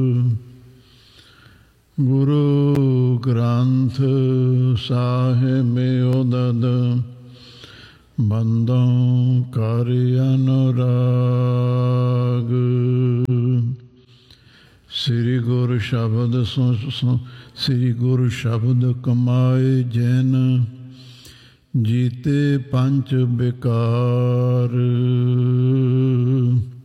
ਗੁਰੂ ਗ੍ਰੰਥ ਸਾਹਿਬ ਉਦਦ ਬੰਦੋਂ ਕਰ ਅਨੁਰਾਗ। ਸ੍ਰੀ ਗੁਰ ਸ਼ਬਦ ਸ੍ਰੀ ਗੁਰ ਸ਼ਬਦ ਕਮਾਏ ਜੈਨ, ਜੀਤੇ ਪੰਚ ਬਿਕਾਰ।